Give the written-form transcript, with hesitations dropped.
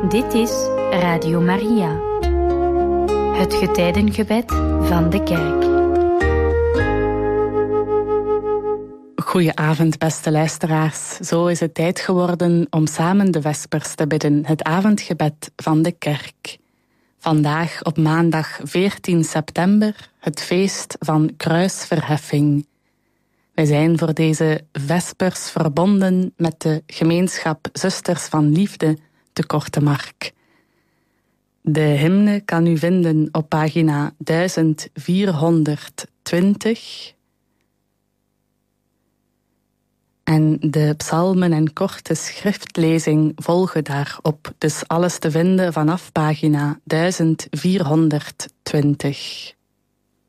Dit is Radio Maria, het getijdengebed van de kerk. Goedenavond, beste luisteraars. Zo is het tijd geworden om samen de vespers te bidden, het avondgebed van de kerk. Vandaag op maandag 14 september, het feest van kruisverheffing. Wij zijn voor deze vespers verbonden met de gemeenschap Zusters van Liefde te Kortemark. De hymne kan u vinden op pagina 1420. En de psalmen en korte schriftlezing volgen daarop. Dus alles te vinden vanaf pagina 1420.